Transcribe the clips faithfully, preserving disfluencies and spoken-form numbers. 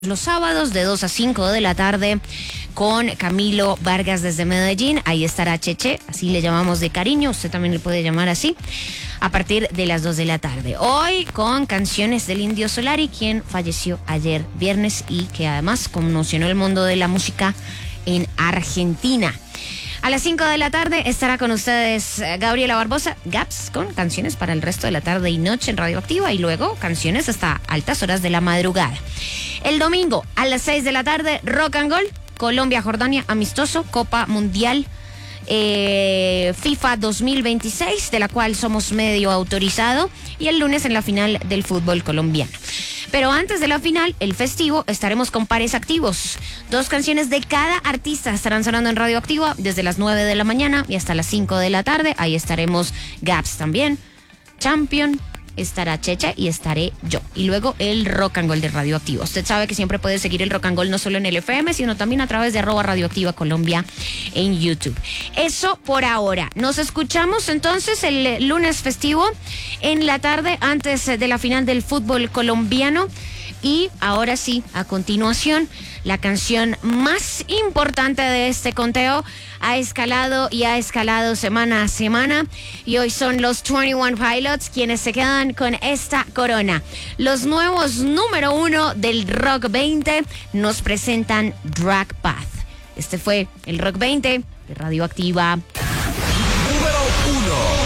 los sábados de dos a cinco de la tarde con Camilo Vargas desde Medellín. Ahí estará Cheche, así le llamamos de cariño, usted también le puede llamar así, a partir de las dos de la tarde. Hoy con canciones del Indio Solari, quien falleció ayer viernes y que además conmocionó el mundo de la música en Argentina. A las cinco de la tarde estará con ustedes Gabriela Barbosa, Gaps, con canciones para el resto de la tarde y noche en Radioactiva, y luego canciones hasta altas horas de la madrugada. El domingo a las seis de la tarde, Rock and Gold, Colombia-Jordania, amistoso, Copa Mundial eh, FIFA dos mil veintiséis, de la cual somos medio autorizado, y el lunes en la final del fútbol colombiano. Pero antes de la final, el festivo, estaremos con pares activos. Dos canciones de cada artista estarán sonando en Radioactiva desde las nueve de la mañana y hasta las cinco de la tarde. Ahí estaremos Gaps también, Champion, estará Checha y estaré yo. Y luego el Rock and Gold de Radioactiva. Usted sabe que siempre puede seguir el Rock and Gold no solo en el F M, sino también a través de arroba Radioactiva Colombia en YouTube. Eso por ahora. Nos escuchamos entonces el lunes festivo en la tarde antes de la final del fútbol colombiano. Y ahora sí, a continuación, la canción más importante de este conteo ha escalado y ha escalado semana a semana, y hoy son los veintiuno Pilots quienes se quedan con esta corona. Los nuevos número uno del Rock veinte nos presentan Drag Path. Este fue el Rock veinte de Radioactiva. Número uno.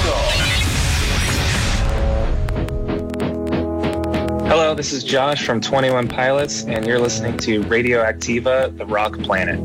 Hello, this is Josh from twenty-one Pilots, and you're listening to Radioactiva, the Rock Planet.